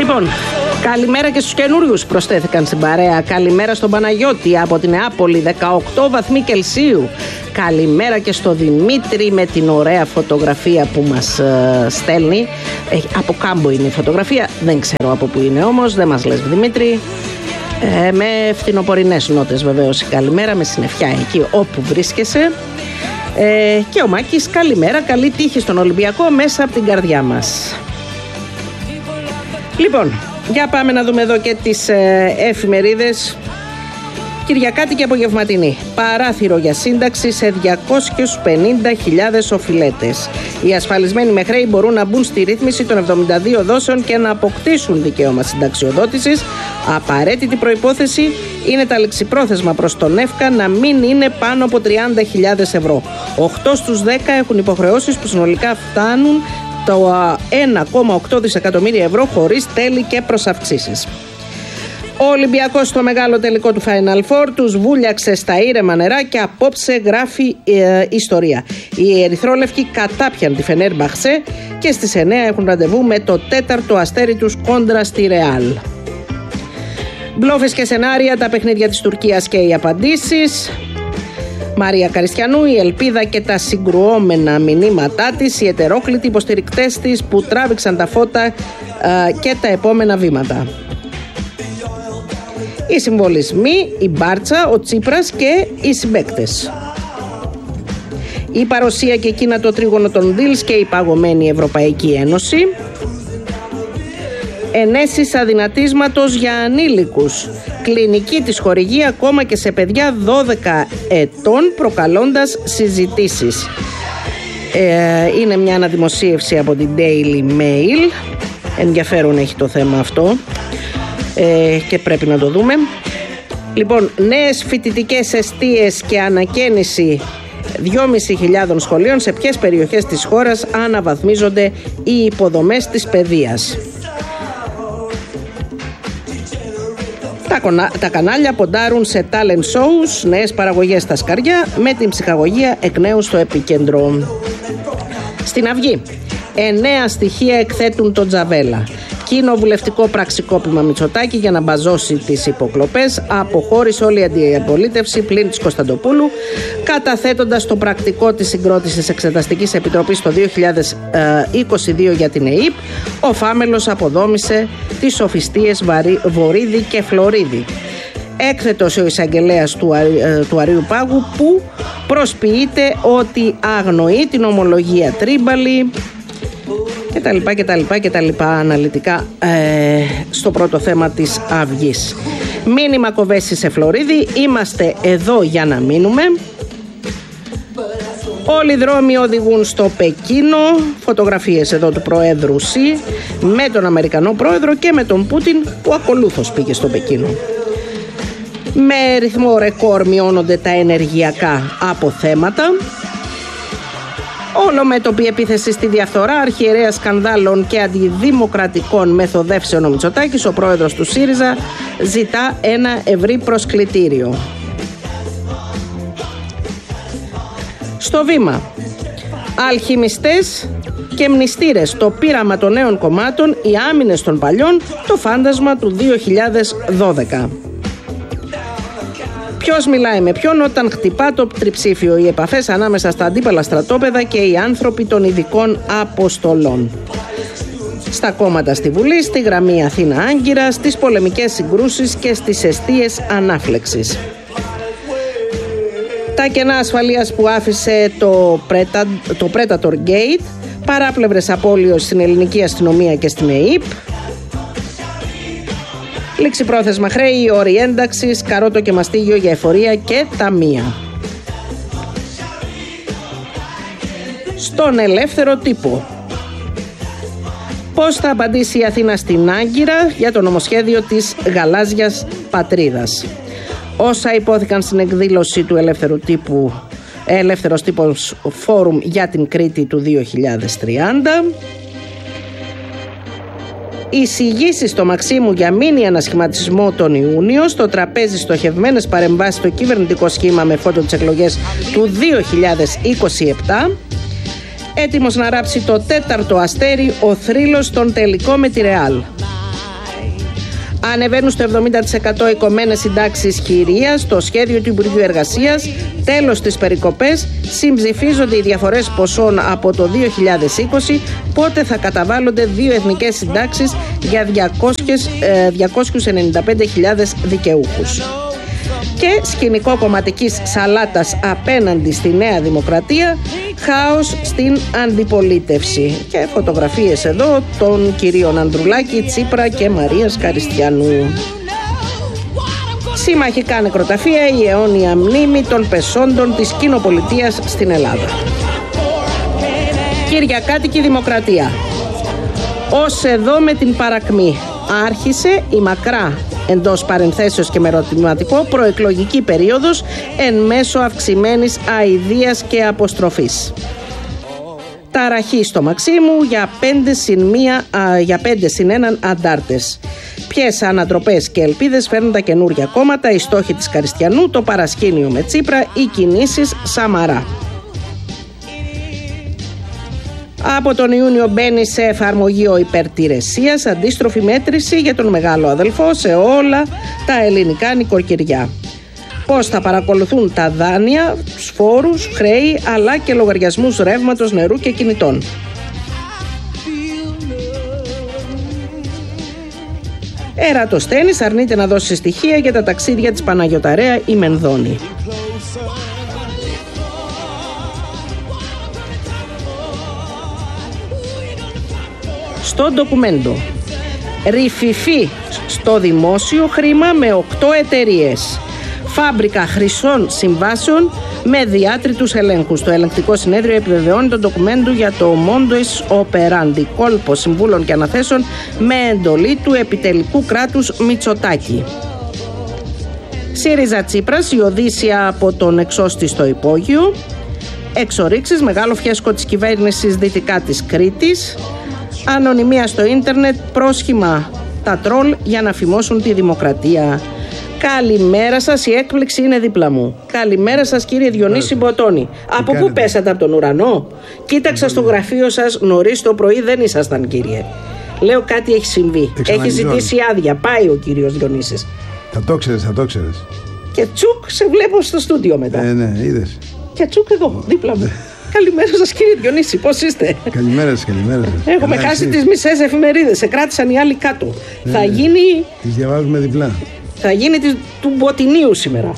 Λοιπόν, καλημέρα και στους καινούριους προσθέθηκαν στην παρέα. Καλημέρα στον Παναγιώτη από την Νεάπολη, 18 βαθμοί Κελσίου. Καλημέρα και στο Δημήτρη με την ωραία φωτογραφία που μας στέλνει. Από Κάμπο είναι η φωτογραφία, δεν ξέρω από πού είναι όμως, δεν μας λες Δημήτρη. Με φθινοπορεινές νότες βεβαίως η καλημέρα, με συννεφιά εκεί όπου βρίσκεσαι. Και ο Μάκης, καλημέρα, καλή τύχη στον Ολυμπιακό μέσα από την καρδιά μας. Λοιπόν, για πάμε να δούμε εδώ και τις εφημερίδες. Κυριακάτη και απογευματινή. Παράθυρο για σύνταξη σε 250.000 οφειλέτες. Οι ασφαλισμένοι με χρέη μπορούν να μπουν στη ρύθμιση των 72 δόσεων και να αποκτήσουν δικαίωμα συνταξιοδότησης. Απαραίτητη προϋπόθεση είναι τα λεξιπρόθεσμα προς τον ΕΦΚΑ να μην είναι πάνω από 30.000 ευρώ. 8 στους 10 έχουν υποχρεώσεις που συνολικά φτάνουν το 1,8 δισεκατομμύρια ευρώ χωρίς τέλη και προσαυξήσεις. Ο Ολυμπιακός στο μεγάλο τελικό του Final Four τους βούλιαξε στα ήρεμα νερά και απόψε γράφει ιστορία. Οι ερυθρόλευκοι κατάπιαν τη Φενέρμπαχτσε και στις 9 έχουν ραντεβού με το 4ο αστέρι τους κόντρα στη Ρεάλ. Μπλόφες και σενάρια, τα παιχνίδια της Τουρκίας και οι απαντήσεις. Μαρία Καριστιανού, η ελπίδα και τα συγκρουόμενα μηνύματά της, οι ετερόκλητοι υποστηρικτές της που τράβηξαν τα φώτα και τα επόμενα βήματα. Οι συμβολισμοί, η Μπάρτσα, ο Τσίπρας και οι συμπαίκτες. Η παρουσία και εκείνα το τρίγωνο των Δίλς και η παγωμένη Ευρωπαϊκή Ένωση. Ενέσεις αδυνατίσματος για ανήλικους. Κλινική της χορηγεί ακόμα και σε παιδιά 12 ετών, προκαλώντας συζητήσεις. Είναι μια αναδημοσίευση από την Daily Mail. Ενδιαφέρον έχει το θέμα αυτό και πρέπει να το δούμε. Λοιπόν, νέες φοιτητικές εστίες και ανακαίνιση 2.500 σχολείων. Σε ποιες περιοχές της χώρας αναβαθμίζονται οι υποδομές της παιδείας. Τα κανάλια ποντάρουν σε talent shows, νέες παραγωγές στα σκαριά, με την ψυχαγωγία εκ νέου στο επίκεντρο. Στην Αυγή, 9 στοιχεία εκθέτουν τον Τζαβέλα. Κοινοβουλευτικό πραξικόπημα Μητσοτάκη για να μπαζώσει τις υποκλοπές. Αποχώρησε όλη η αντιπολίτευση πλην της Κωνσταντοπούλου, καταθέτοντας το πρακτικό της συγκρότησης Εξεταστικής Επιτροπής το 2022 για την ΕΕΠ. Ο Φάμελος αποδόμησε τις σοφιστίες Βορίδη και Φλωρίδη. Έκθετος ο εισαγγελέας του Αρείου Πάγου που προσποιείται ότι αγνοεί την ομολογία Τρίμπαλη και τα λοιπά αναλυτικά στο πρώτο θέμα της Αυγής. Μήνυμα Κοβέση σε Φλωρίδη, είμαστε εδώ για να μείνουμε. Όλοι οι δρόμοι οδηγούν στο Πεκίνο. Φωτογραφίες εδώ του Προέδρου Σι με τον Αμερικανό Πρόεδρο και με τον Πούτιν που ακολούθως πήγε στο Πεκίνο. Με ρυθμό ρεκόρ μειώνονται τα ενεργειακά αποθέματα. Ολομέτωπη επίθεση στη διαφθορά, αρχιερέα σκανδάλων και αντιδημοκρατικών μεθοδεύσεων ο Μητσοτάκης, ο πρόεδρος του ΣΥΡΙΖΑ, ζητά ένα ευρύ προσκλητήριο. Στο Βήμα, αλχημιστές και μνηστήρες, το πείραμα των νέων κομμάτων, οι άμυνες των παλιών, το φάντασμα του 2012. Ποιος μιλάει με ποιον όταν χτυπά το τριψήφιο, οι επαφές ανάμεσα στα αντίπαλα στρατόπεδα και οι άνθρωποι των ειδικών αποστολών. Στα κόμματα στη Βουλή, στη γραμμή Αθήνα-Άγκυρα, στις πολεμικές συγκρούσεις και στις εστίες ανάφλεξης. Τα κενά ασφαλείας που άφησε το Predator Gate, παράπλευρες απώλειες στην ελληνική αστυνομία και στην ΕΕΠ. Ληξιπρόθεσμα χρέη, όροι ένταξης, καρότο και μαστίγιο για εφορία και ταμεία. Στον ελεύθερο τύπο. Πώς θα απαντήσει η Αθήνα στην Άγκυρα για το νομοσχέδιο της γαλάζιας πατρίδας. Όσα υπόθηκαν στην εκδήλωση του Ελεύθερος Τύπος Φόρουμ για την Κρήτη του 2030. Εισηγήσεις στο Μαξίμου για μίνι ανασχηματισμό τον Ιούνιο. Στο τραπέζι στοχευμένες παρεμβάσεις στο κυβερνητικό σχήμα με φώτο τις εκλογές του 2027. Έτοιμος να ράψει το 4ο αστέρι ο θρύλος στον τελικό με τη Ρεάλ. Ανεβαίνουν στο 70% οι κομμένες συντάξεις χειρίας, το σχέδιο του Υπουργείου Εργασίας, τέλος τις περικοπές, συμψηφίζονται οι διαφορές ποσών από το 2020, πότε θα καταβάλλονται 2 εθνικές συντάξεις για 295.000 δικαιούχους. Και σκηνικό κομματικής σαλάτας απέναντι στη Νέα Δημοκρατία, χάος στην αντιπολίτευση. Και φωτογραφίες εδώ των κυρίων Ανδρουλάκη, Τσίπρα και Μαρίας Καριστιανού. Συμμαχικά νεκροταφεία, η αιώνια μνήμη των πεσόντων της κοινοπολιτείας στην Ελλάδα. Κυριακάτικη Δημοκρατία. Ως εδώ με την παρακμή. Άρχισε η μακρά, εντός παρενθέσεως και με ερωτηματικό, προεκλογική περίοδος εν μέσω αυξημένης αηδίας και αποστροφής. Ταραχή στο Μαξίμου για 5 συν 1 αντάρτες. Ποιες ανατροπές και ελπίδες φέρνουν τα καινούργια κόμματα, οι στόχοι της Καριστιανού, το παρασκήνιο με Τσίπρα, οι κινήσεις Σαμαρά. Από τον Ιούνιο μπαίνει σε εφαρμογή ο υπερτηρεσίας, αντίστροφη μέτρηση για τον μεγάλο αδελφό σε όλα τα ελληνικά νοικοκυριά. Πώς θα παρακολουθούν τα δάνεια, φόρους, χρέη, αλλά και λογαριασμούς ρεύματος, νερού και κινητών. Ερατοσθένης αρνείται να δώσει στοιχεία για τα ταξίδια της Παναγιωταρέα ή Μενδώνη. Στο ντοκουμέντο. Ρηφιφή στο δημόσιο χρήμα με 8 εταιρείες. Φάμπρικα χρυσών συμβάσεων με διάτριτους ελέγχους. Το ελεγκτικό συνέδριο επιβεβαιώνει το ντοκουμέντο για το modus operandi, κόλπο συμβούλων και αναθέσεων με εντολή του επιτελικού κράτους Μητσοτάκη. ΣΥΡΙΖΑ Τσίπρας, η Οδύσσια από τον εξώστη στο υπόγειο. Εξορίξεις, μεγάλο φιέσκο της κυβέρνησης δυτικά της Κρήτης. Ανωνυμία στο ίντερνετ, πρόσχημα τα τρόλ για να φημώσουν τη δημοκρατία. Καλημέρα σας, η έκπληξη είναι δίπλα μου. Καλημέρα σας κύριε Διονύση Μποτώνη. Από πού πέσατε, από τον ουρανό? Κοίταξα στο γραφείο σας νωρίς το πρωί, δεν ήσασταν κύριε. Λέω κάτι έχει συμβεί. Έχει ζητήσει άδεια, πάει ο κύριος Διονύσης. Θα το ξέρεις, θα το ξέρεις. Και τσουκ σε βλέπω στο στούντιο μετά. Ναι, είδες. Και τσουκ εδώ, δίπλα μου. Καλημέρα σας κύριε Διονύση, πώς είστε? Καλημέρα σας, καλημέρα σας. Έχουμε χάσει τις μισές εφημερίδες, σε κράτησαν οι άλλοι κάτω. Θα γίνει... Τις διαβάζουμε διπλά. Θα γίνει του Μποτινίου σήμερα.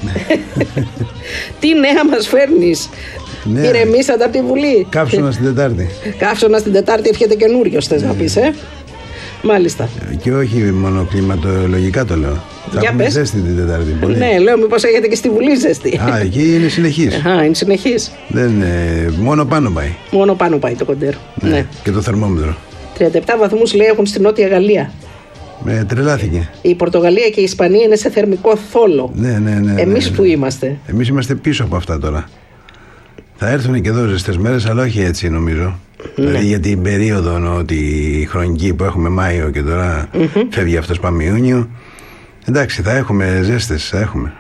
Τι νέα μας φέρνεις? Ναι. Ηρεμήσατε από τη Βουλή. Κάψωνα στην Τετάρτη. Κάψωνα στην Τετάρτη, έρχεται καινούριος, θες να πεις, Μάλιστα. Και όχι μόνο κλιματολογικά το λέω. Θα έχουμε ζέστη την Τετάρτη. Πολύ. Ναι, λέω μήπως έχετε και στη Βουλή ζέστη. Εκεί είναι συνεχής. Είναι συνεχής. Μόνο πάνω πάει. Μόνο πάνω πάει το κοντέρ. Ναι. Και το θερμόμετρο. 37 βαθμούς λέει έχουν στη Νότια Γαλλία. Τρελάθηκε. Η Πορτογαλία και η Ισπανία είναι σε θερμικό θόλο. Ναι. Εμείς που είμαστε? Εμείς είμαστε πίσω από αυτά τώρα. Θα έρθουν και εδώ ζεστές μέρες, αλλά όχι έτσι νομίζω. Ναι. Δηλαδή για την περίοδο τη χρονική που έχουμε Μάιο και τώρα φεύγει αυτός, πάμε Ιούνιο. Εντάξει, θα έχουμε ζέστες, θα έχουμε.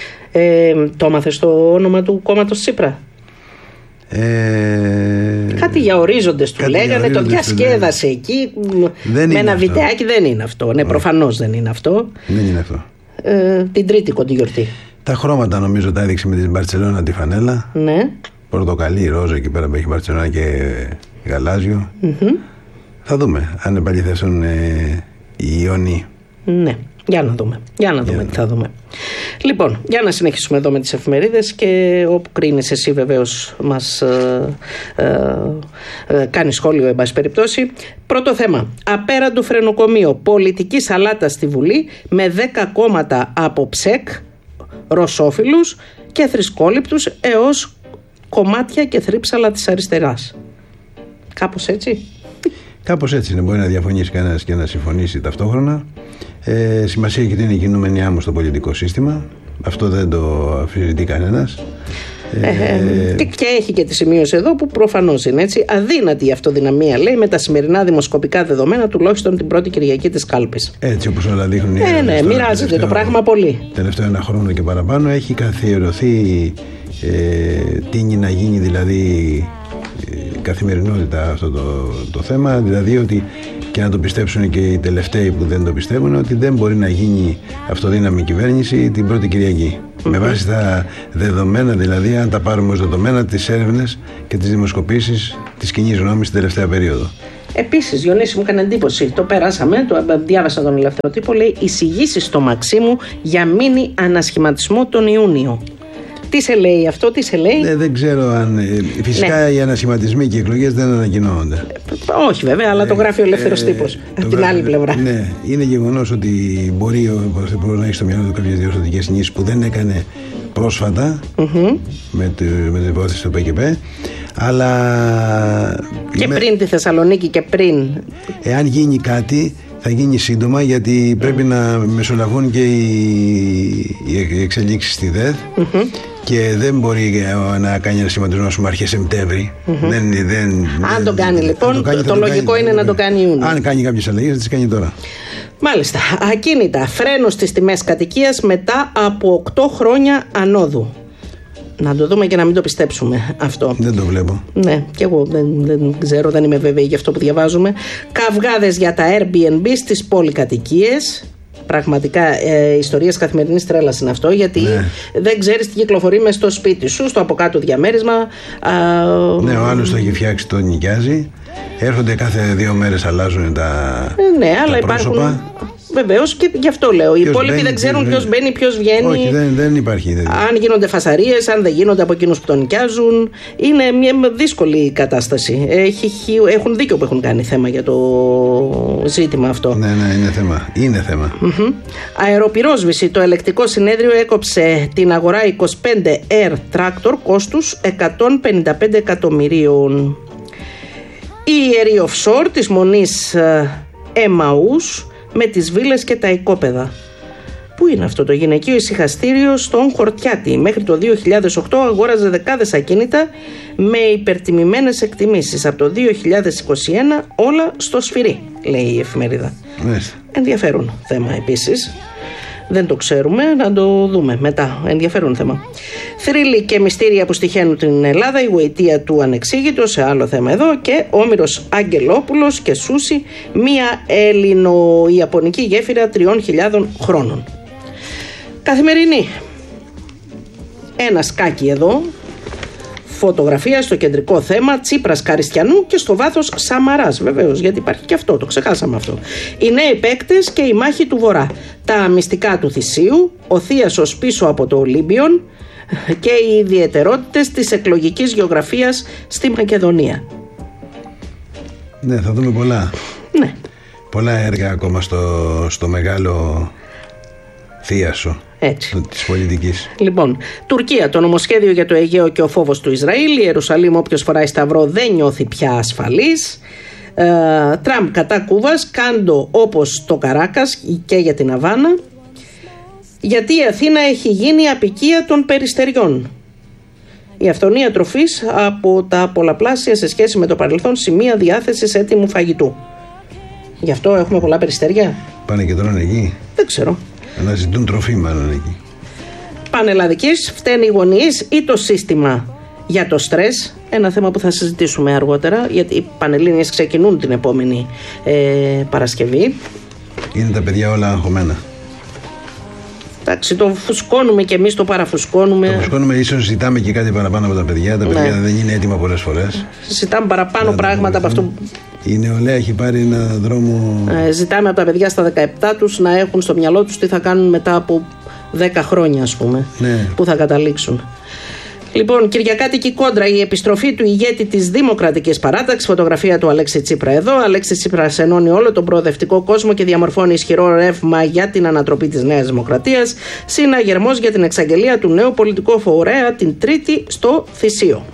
Το έμαθες το όνομα του κόμματος Τσίπρα? Κάτι για ορίζοντες του λέγανε, το διασκέδασε εκεί με ένα βιντεάκι. Δεν είναι αυτό. Ναι, προφανώς δεν είναι αυτό. Δεν είναι αυτό. Την Τρίτη κοντή γιορτή. Τα χρώματα νομίζω τα έδειξε με την Μπαρτσελώνα τη φανέλα. Ναι. Πορτοκαλί, ρόζα εκεί πέρα που έχει Μπαρτσελώνα και γαλάζιο. Θα δούμε αν επαληθευτούν οι Ιωνοί. Ναι. Για να δούμε τι θα δούμε. Λοιπόν, για να συνεχίσουμε εδώ με τις εφημερίδες και όπου κρίνεις εσύ βεβαίως μας κάνει σχόλιο εν πάση περιπτώσει. Πρώτο θέμα, απέραντο φρενοκομείο, πολιτική σαλάτα στη Βουλή με 10 κόμματα από ψεκ, ρωσόφιλους και θρησκόληπτους έως κομμάτια και θρύψαλα της αριστεράς. Κάπως έτσι. Κάπως έτσι είναι, μπορεί να διαφωνήσει κανένας και να συμφωνήσει ταυτόχρονα. Σημασία έχει την κινούμενη άμμο στο πολιτικό σύστημα. Αυτό δεν το αφισβητεί κανένας. Και έχει και τη σημείωση εδώ που προφανώς είναι έτσι. Αδύνατη η αυτοδυναμία, λέει, με τα σημερινά δημοσκοπικά δεδομένα, τουλάχιστον την πρώτη Κυριακή της κάλπης. Έτσι όπως όλα δείχνουν. Ναι, μοιράζεται το πράγμα πολύ. Τελευταίο ένα χρόνο και παραπάνω έχει καθιερωθεί, τίνει να γίνει δηλαδή καθημερινότητα αυτό το θέμα, δηλαδή ότι και να το πιστέψουν και οι τελευταίοι που δεν το πιστεύουν, ότι δεν μπορεί να γίνει αυτοδύναμη κυβέρνηση την πρώτη Κυριακή. Με βάση τα δεδομένα, δηλαδή, αν τα πάρουμε ως δεδομένα, τις έρευνες και τις δημοσκοπήσεις της κοινής γνώμης την τελευταία περίοδο. Επίσης, Διονύση, μου έκανε εντύπωση. Το περάσαμε, το διάβασα τον Ελεύθερο Τύπο. Λέει εισηγήσεις στο Μαξίμου για μίνι ανασχηματισμό τον Ιούνιο. Τι σε λέει αυτό, τι σε λέει? Δεν ξέρω αν. Φυσικά οι ανασχηματισμοί και οι εκλογές δεν ανακοινώνονται. Όχι, βέβαια, αλλά το γράφει ο Ελεύθερος Τύπος. Από την άλλη πλευρά. Ναι, είναι γεγονός ότι μπορεί ο Πρωθυπουργός να έχει στο μυαλό του κάποιες διορθωτικές κινήσεις που δεν έκανε πρόσφατα με την υπόθεση του ΠΚΠ. Αλλά. Και πριν τη Θεσσαλονίκη και πριν. Εάν γίνει κάτι, θα γίνει σύντομα, γιατί πρέπει να μεσολαβούν και οι εξελίξεις στη ΔΕΘ και δεν μπορεί να κάνει ένα σχηματισμό αρχές Σεπτέμβρη. Αν το κάνει λοιπόν, το λογικό είναι να το κάνει Ιούνιο. Αν κάνει κάποιες αλλαγές, θα τις κάνει τώρα. Μάλιστα. Ακίνητα. Φρένο στις τιμές κατοικίας μετά από 8 χρόνια ανόδου. Να το δούμε και να μην το πιστέψουμε αυτό. Δεν το βλέπω. Ναι, και εγώ δεν ξέρω, δεν είμαι βέβαιη για αυτό που διαβάζουμε. Καυγάδες για τα Airbnb στις πολυκατοικίες. Πραγματικά ιστορίες καθημερινής τρέλας είναι αυτό, γιατί δεν ξέρεις τι κυκλοφορεί μες στο σπίτι σου, στο από κάτω διαμέρισμα. Ναι, ο άλλος το έχει φτιάξει, το νοικιάζει. Έρχονται κάθε 2 μέρες, αλλάζουν τα αλλά πρόσωπα. Υπάρχουν. Βεβαίως, και γι' αυτό λέω. Οι υπόλοιποι δεν ξέρουν ποιος μπαίνει, ποιος βγαίνει. Όχι, δεν υπάρχει. Αν γίνονται φασαρίες, αν δεν γίνονται από εκείνους που τον νοικιάζουν. Είναι μια δύσκολη κατάσταση. Έχουν δίκιο που έχουν κάνει θέμα για το ζήτημα αυτό. Ναι, είναι θέμα. Αεροπυρόσβηση. Το ελεκτικό συνέδριο έκοψε την αγορά 25 Air Tractor κόστους 155 εκατομμυρίων. Η ιερή offshore της μονής Εμαούς με τις βίλες και τα οικόπεδα. Πού είναι αυτό το γυναικείο ησυχαστήριο? Στον Χορτιάτη. Μέχρι το 2008 αγόραζε δεκάδες ακίνητα με υπερτιμημένες εκτιμήσεις. Από το 2021 όλα στο σφυρί, λέει η εφημερίδα. Ενδιαφέρον θέμα επίσης. Δεν το ξέρουμε, να το δούμε μετά. Ενδιαφέρον θέμα. Θρύλοι και μυστήρια που στοιχαίνουν την Ελλάδα, η γοητεία του ανεξήγητο, σε άλλο θέμα εδώ, και Όμηρος Αγγελόπουλος και Σούσι, μια Έλληνο-Ιαπωνική γέφυρα 3.000 χρόνων. Καθημερινή. Ένα σκάκι εδώ. Φωτογραφία στο κεντρικό θέμα, Τσίπρας Καριστιανού και στο βάθος Σαμαράς. Βεβαίως, γιατί υπάρχει και αυτό, το ξεχάσαμε αυτό. Οι νέοι παίκτες και η μάχη του Βορρά. Τα μυστικά του Θησίου, ο Θίασος πίσω από το Ολύμπιον και οι ιδιαιτερότητες της εκλογικής γεωγραφίας στη Μακεδονία. Ναι, θα δούμε πολλά. Ναι. Πολλά έργα ακόμα στο μεγάλο Θίασο. Της πολιτικής. Λοιπόν, Τουρκία, το νομοσχέδιο για το Αιγαίο και ο φόβος του Ισραήλ. Η Ιερουσαλήμ, όποιος φοράει σταυρό δεν νιώθει πια ασφαλής. Τραμπ κατά Κούβας, Κάντο όπως το Καράκας και για την Αβάνα. Γιατί η Αθήνα έχει γίνει απικία των περιστεριών. Η αυθονία τροφής από τα πολλαπλάσια σε σχέση με το παρελθόν σημεία διάθεσης έτοιμου φαγητού. Γι' αυτό έχουμε πολλά περιστεριά. Πάνε και τρώνε εκεί. Δεν ξέρω. Αναζητούν τροφή μάλλον εκεί. Πανελλαδικής, φταίνει οι γονείς ή το σύστημα για το στρες? Ένα θέμα που θα συζητήσουμε αργότερα, γιατί οι Πανελλήνιες ξεκινούν την επόμενη Παρασκευή. Είναι τα παιδιά όλα αγχωμένα. Εντάξει, το φουσκώνουμε και εμείς, το παραφουσκώνουμε. Το φουσκώνουμε, ίσως ζητάμε και κάτι παραπάνω από τα παιδιά. Τα παιδιά δεν είναι έτοιμα πολλές φορές. Ζητάμε παραπάνω πράγματα από αυτό. Η νεολαία έχει πάρει ένα δρόμο. Ζητάμε από τα παιδιά στα 17 τους να έχουν στο μυαλό τους τι θα κάνουν μετά από 10 χρόνια, ας πούμε. Ναι. Που θα καταλήξουν. Λοιπόν, Κυριακάτικη κόντρα, η επιστροφή του ηγέτη της Δημοκρατικής Παράταξης. Φωτογραφία του Αλέξη Τσίπρα εδώ. Αλέξης Τσίπρας ενώνει όλο τον προοδευτικό κόσμο και διαμορφώνει ισχυρό ρεύμα για την ανατροπή της Νέας Δημοκρατίας. Συναγερμός για την εξαγγελία του νέου πολιτικού φορέα την Τρίτη στο Θησίο.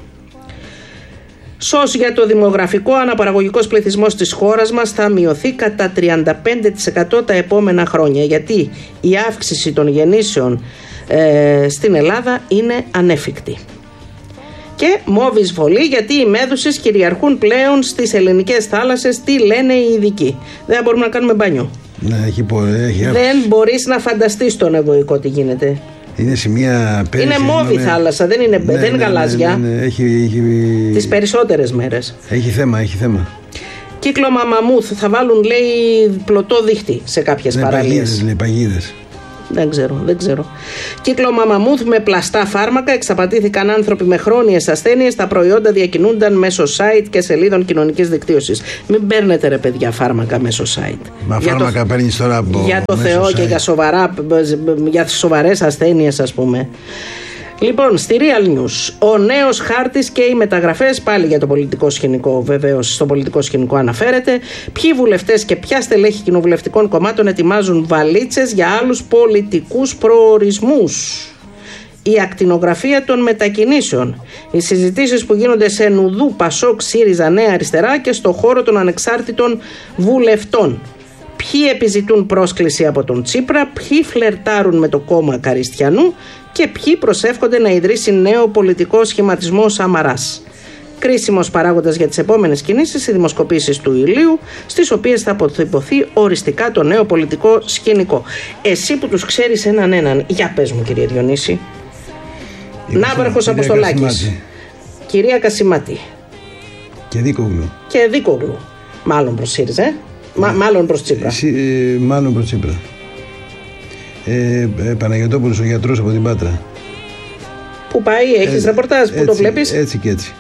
ΣΟΣ για το δημογραφικό. Αναπαραγωγικός πληθυσμός της χώρας μας θα μειωθεί κατά 35% τα επόμενα χρόνια, γιατί η αύξηση των γεννήσεων στην Ελλάδα είναι ανέφικτη. Και μόβ εισβολή, γιατί οι μέδουσες κυριαρχούν πλέον στις ελληνικές θάλασσες. Τι λένε οι ειδικοί? Δεν μπορούμε να κάνουμε μπάνιο. Ναι, δεν μπορείς να φανταστείς τον ευωικό τι γίνεται. Είναι σημεία πέρυσι. Είναι μόβη θάλασσα, δεν είναι, δεν είναι γαλάζια. Ναι. Τις περισσότερες μέρες. Έχει θέμα. Κύκλωμα μαμούθ, θα βάλουν λέει πλωτό δίχτυ σε κάποιες παραλίες. Παγίδες. Δεν ξέρω. Κύκλωμα μαμούθ με πλαστά φάρμακα. Εξαπατήθηκαν άνθρωποι με χρόνιες ασθένειες. Τα προϊόντα διακινούνταν μέσω site και σελίδων κοινωνικής δικτύωσης. Μην παίρνετε ρε παιδιά φάρμακα μέσω site. Μα φάρμακα παίρνεις τώρα από. Για το Θεό site. Και για σοβαρές ασθένειες, ας πούμε. Λοιπόν, στη Real News, ο νέος χάρτης και οι μεταγραφές, πάλι για το πολιτικό σκηνικό, βεβαίως στο πολιτικό σκηνικό αναφέρεται. Ποιοι βουλευτές και ποια στελέχη κοινοβουλευτικών κομμάτων ετοιμάζουν βαλίτσες για άλλους πολιτικούς προορισμούς. Η ακτινογραφία των μετακινήσεων. Οι συζητήσεις που γίνονται σε Νουδού, Πασόκ, ΣΥΡΙΖΑ, Νέα Αριστερά και στο χώρο των ανεξάρτητων βουλευτών. Ποιοι επιζητούν πρόσκληση από τον Τσίπρα, ποιοι φλερτάρουν με το κόμμα Καριστιανού και ποιοι προσεύχονται να ιδρύσει νέο πολιτικό σχηματισμό Σαμαράς. Κρίσιμος παράγοντας για τις επόμενες κινήσεις οι δημοσκοπήσεις του Ηλίου, στις οποίες θα αποτυπωθεί οριστικά το νέο πολιτικό σκηνικό. Εσύ που τους ξέρεις έναν, για πες μου κύριε Διονύση. Ναύαρχος Αποστολάκης, κυρία Κασιμάτη και Δίκογλου. Μάλλον προς ΣΥΡΙΖΑ, μάλλον προς Τσίπρα. Μάλλον προς Τσίπρα. Παναγιωτόπουλος ο γιατρός από την Πάτρα. Πού πάει, έχεις ρεπορτάζ, πού το βλέπεις? Έτσι και έτσι.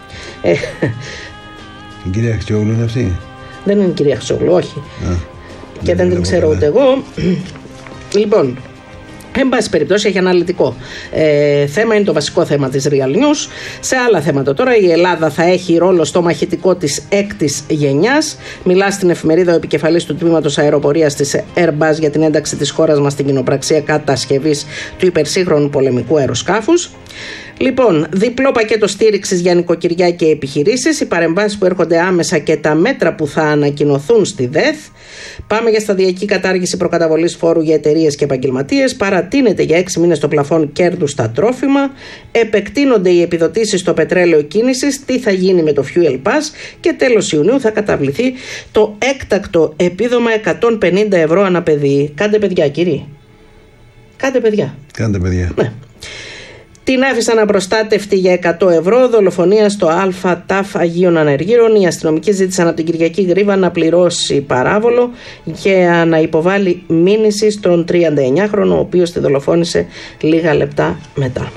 Η κυρία Χρυσόγλου είναι αυτή? Δεν είναι η κυρία Χρυσόγλου, όχι. Και δεν την ξέρω ούτε εγώ. Λοιπόν, εν πάση περιπτώσει έχει αναλυτικό θέμα, είναι το βασικό θέμα της Real News. Σε άλλα θέματα τώρα, η Ελλάδα θα έχει ρόλο στο μαχητικό της 6ης γενιάς. Μιλά στην εφημερίδα ο επικεφαλής του τμήματος αεροπορίας της Airbus για την ένταξη της χώρας μας στην κοινοπραξία κατασκευής του υπερσύγχρονου πολεμικού αεροσκάφους. Λοιπόν, διπλό πακέτο στήριξης για νοικοκυριά και επιχειρήσεις, οι παρεμβάσεις που έρχονται άμεσα και τα μέτρα που θα ανακοινωθούν στη ΔΕΘ. Πάμε για σταδιακή κατάργηση προκαταβολής φόρου για εταιρείες και επαγγελματίες. Παρατείνεται για 6 μήνες το πλαφόν κέρδους στα τρόφιμα. Επεκτείνονται οι επιδοτήσεις στο πετρέλαιο κίνησης. Τι θα γίνει με το Fuel Pass. Και τέλος Ιουνίου θα καταβληθεί το έκτακτο επίδομα 150 ευρώ ανά παιδί. Κάντε παιδιά, κύριοι. Κάντε παιδιά. Ναι. Την άφησαν απροστάτευτη για 100 ευρώ, δολοφονία στο ΑΤΑΦ Αγίων Ανεργύρων. Οι αστυνομικοί ζήτησαν από την Κυριακή Γρήβα να πληρώσει παράβολο και να υποβάλει μήνυση στον 39χρονο, ο οποίος τη δολοφόνησε λίγα λεπτά μετά.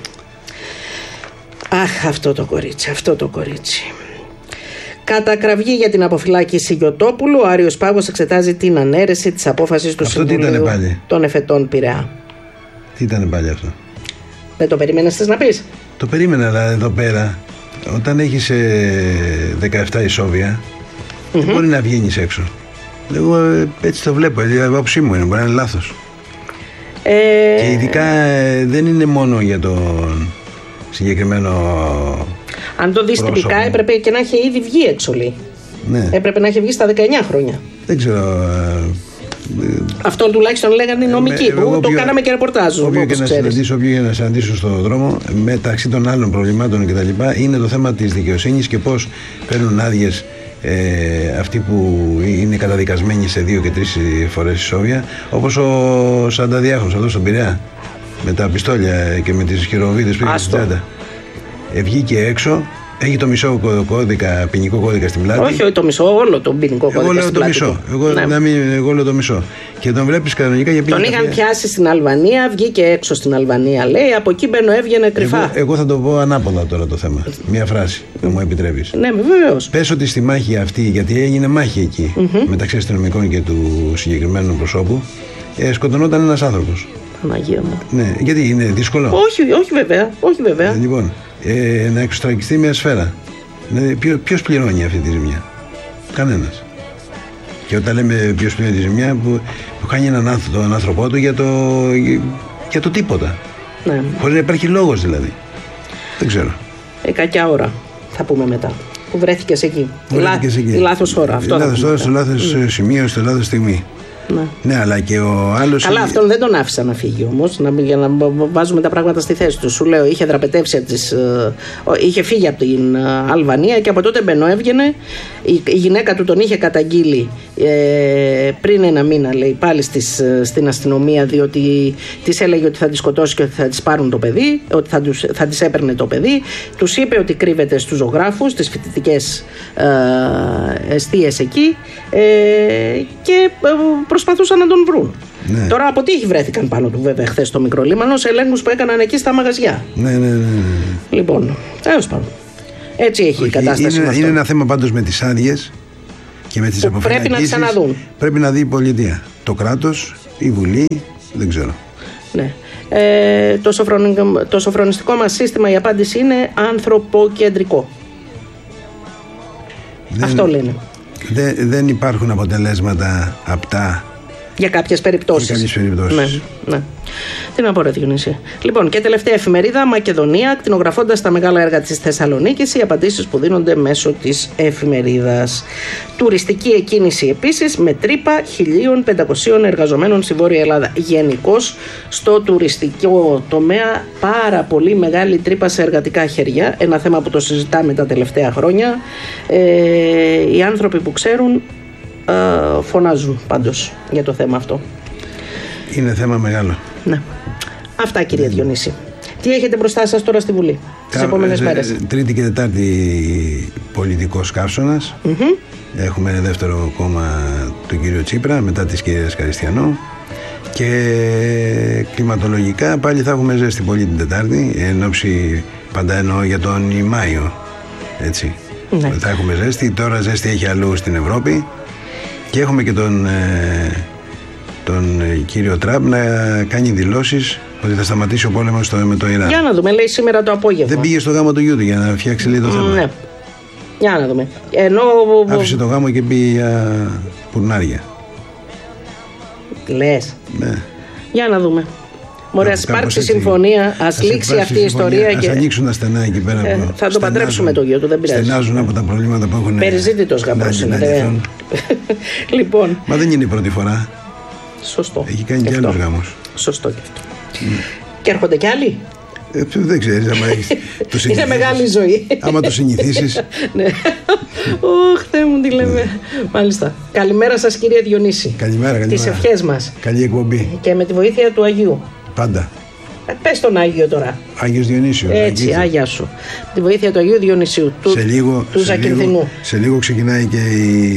Αχ, αυτό το κορίτσι. Κατακραυγή για την αποφυλάκηση Γιωτόπουλου. Ο Άριος Πάγος εξετάζει την ανέρεση της απόφασης του Συμβουλίου των Εφετών Πειραιά. Τι ήταν πάλι αυτό? Δεν το περίμενες θες να πεις? Το περίμενα, αλλά εδώ πέρα όταν έχεις 17 ισόβια δεν μπορεί να βγαίνεις έξω. Εγώ έτσι το βλέπω, η άποψή μου είναι, μπορεί να είναι λάθος. Και ειδικά δεν είναι μόνο για τον συγκεκριμένο. Αν το δεις τυπικά έπρεπε και να έχει ήδη βγει έξω. Ναι. Έπρεπε να έχει βγει στα 19 χρόνια. Δεν ξέρω. Αυτό τουλάχιστον λέγανε οι νομικοί που το κάναμε και ρεπορτάζ. Όποιο και να συναντήσω στον δρόμο, μεταξύ των άλλων προβλημάτων κτλ., είναι το θέμα της δικαιοσύνης και πώς παίρνουν άδειες αυτοί που είναι καταδικασμένοι σε 2 και 3 φορές ισόβια, όπως ο Σανταδιάχος εδώ στον Πειραιά, με τα πιστόλια και με τις χειροβίδες που είχε στην τσάντα. Βγήκε έξω. Έχει το μισό ποινικό κώδικα στην πλάτη. Όχι το μισό, όλο το ποινικό κώδικα στην πλάτη. Εγώ λέω το μισό. Και τον βλέπεις κανονικά για ποινικό. Τον είχαν πιάσει στην Αλβανία, βγήκε έξω στην Αλβανία, λέει, από εκεί έβγαινε κρυφά. Εγώ θα το πω ανάποδα τώρα το θέμα. Μία φράση, αν μου επιτρέπεις. Ναι, βεβαίως. Πες ότι στη μάχη αυτή, γιατί έγινε μάχη εκεί, μεταξύ αστυνομικών και του συγκεκριμένου προσώπου, σκοτωνόταν ένας άνθρωπος. Παναγία μου. Ναι, γιατί είναι δύσκολο. Όχι βέβαια. Λοιπόν, να εξωστρακιστεί μια σφαίρα. Ποιος πληρώνει αυτή τη ζημιά? Κανένας. Και όταν λέμε ποιος πληρώνει τη ζημιά, που χάνει τον άνθρωπό του για το τίποτα. Ναι. Χωρίς να υπάρχει λόγος δηλαδή. Δεν ξέρω. Κακιά ώρα θα πούμε μετά. Που βρέθηκες εκεί. Η λάθος ώρα. Η λάθος ώρα, στο λάθος σημείο, στο λάθος στιγμή. Ναι, αλλά και ο άλλος. Καλά, αυτόν δεν τον άφησα να φύγει όμως, για να βάζουμε τα πράγματα στη θέση του. Σου λέω, είχε δραπετεύσει είχε φύγει από την Αλβανία και από τότε έβγαινε. Η γυναίκα του τον είχε καταγγείλει πριν ένα μήνα, λέει, πάλι στην αστυνομία, διότι της έλεγε ότι θα τη σκοτώσει και ότι θα της πάρουν το παιδί, ότι θα της έπαιρνε το παιδί. Τους είπε ότι κρύβεται στους ζωγράφους, στις φοιτητικές εστίες εκεί, και προσπαθούσαν να τον βρουν. Ναι. Τώρα από τύχη βρέθηκαν πάνω του, βέβαια, χθες στο Μικρό Λίμανο, σε ελέγχους που έκαναν εκεί στα μαγαζιά. Ναι. Λοιπόν, τέλος πάντων. Έτσι έχει η κατάσταση. Είναι ένα θέμα πάντως με τις άδειες και με τις αποφυλακίσεις. Πρέπει να ξαναδούν. Πρέπει να δει η πολιτεία. Το κράτος, η Βουλή, δεν ξέρω. Ναι. Το σοφρονιστικό μας σύστημα, η απάντηση είναι ανθρωποκεντρικό. Αυτό λένε. Δεν υπάρχουν αποτελέσματα απτά για κάποιες περιπτώσεις. Ναι. Τι να πω, ρε Διονύση. Λοιπόν, και τελευταία εφημερίδα, Μακεδονία, κτηνογραφώντας τα μεγάλα έργα της Θεσσαλονίκης, οι απαντήσεις που δίνονται μέσω της εφημερίδας. Τουριστική εκκίνηση επίσης, με τρύπα 1.500 εργαζομένων στη Βόρεια Ελλάδα. Γενικώς στο τουριστικό τομέα, πάρα πολύ μεγάλη τρύπα σε εργατικά χέρια. Ένα θέμα που το συζητάμε τα τελευταία χρόνια. Οι άνθρωποι που ξέρουν φωνάζουν πάντως για το θέμα αυτό. Είναι θέμα μεγάλο. Ναι. Αυτά, κύριε Διονύση. Τι έχετε μπροστά σας τώρα στη Βουλή τις επόμενες μέρες? Τρίτη και Τετάρτη πολιτικός καύσωνας. Έχουμε ένα δεύτερο κόμμα του κύριο Τσίπρα, μετά της κυρίας Καριστιανό. Και κλιματολογικά πάλι θα έχουμε ζέστη πολύ την Τετάρτη, εν όψη, πάντα εννοώ για τον Μάιο, έτσι. Ναι. Θα έχουμε ζέστη. Τώρα ζέστη έχει αλλού στην Ευρώπη. Και έχουμε και τον κύριο Τραμπ να κάνει δηλώσεις ότι θα σταματήσει ο πόλεμος με το Ιράν. Για να δούμε, λέει σήμερα το απόγευμα. Δεν πήγε στο γάμο του γιού του για να φτιάξει λίγο το θέμα. Ναι. Για να δούμε. Άφησε το γάμο και πήγε για πουρνάρια. Λες. Ναι. Για να δούμε. Μωρέ, ας υπάρξει συμφωνία, ας λήξει αυτή η ιστορία. Ας ανοίξουν τα στενά εκεί πέρα. Θα το παντρέψουμε το γιο του, δεν πειράζει. Στενάζουν από τα προβλήματα που έχουν. Περιζήτητος γαμπρός είναι. Λοιπόν. Μα δεν είναι η πρώτη φορά. Σωστό. Έχει κάνει και άλλους γάμους. Σωστό και αυτό. Και έρχονται κι άλλοι. Δεν ξέρεις, άμα έχεις το συνηθίσεις. Είναι μεγάλη ζωή. Άμα το συνηθίσεις. Ναι. Θεέ μου, τι λέμε. Μάλιστα. Καλημέρα σας, κύριε Διονύση. Καλημέρα. Τις ευχές μας. Καλή εκπομπή. Και με τη βοήθεια του Αγίου. Πάντα. Πες τον Άγιο τώρα. Άγιος Διονύσιος. Έτσι, Άγια σου. Τη βοήθεια του Αγίου Διονυσίου. Του Ζακυνθινού. Σε λίγο ξεκινάει και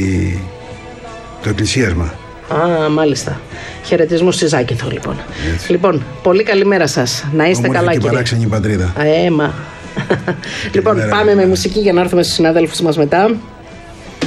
το εκκλησίασμα. Μάλιστα. Χαιρετισμούς στη Ζάκυνθο, λοιπόν. Έτσι. Λοιπόν, πολύ καλημέρα σας. Να είστε όμορφη καλά, και κύριε. παράξενη πατρίδα. Λοιπόν, πάμε με μουσική για να έρθουμε στους συναδέλφους μας μετά.